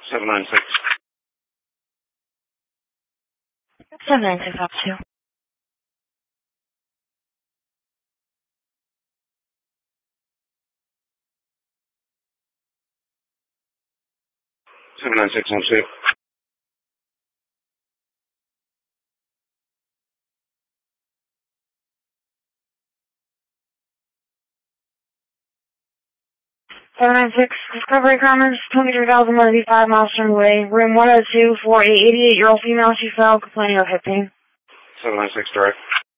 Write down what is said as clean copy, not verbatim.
796. 796 officer. 796 on shoot. Discovery Commons, 23,185 miles from the way. Room 102 for a 88-year-old female. She fell complaining of hip pain. 796 direct.